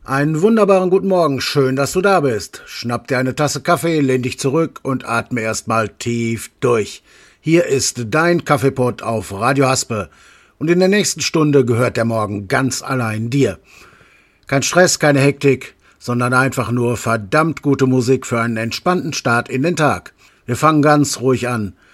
Einen wunderbaren guten Morgen, schön, dass du da bist. Schnapp dir eine Tasse Kaffee, lehn dich zurück und atme erstmal tief durch. Hier ist dein Kaffeepott auf Radio Haspe und in der nächsten Stunde gehört der Morgen ganz allein dir. Kein Stress, keine Hektik, sondern einfach nur verdammt gute Musik für einen entspannten Start in den Tag. Wir fangen ganz ruhig an.